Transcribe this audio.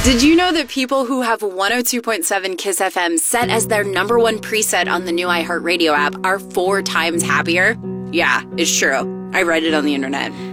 Did you know that people who have 102.7 Kiss FM set as their number one preset on the new iHeartRadio app are 4 times happier? Yeah, it's true. I read it on the internet.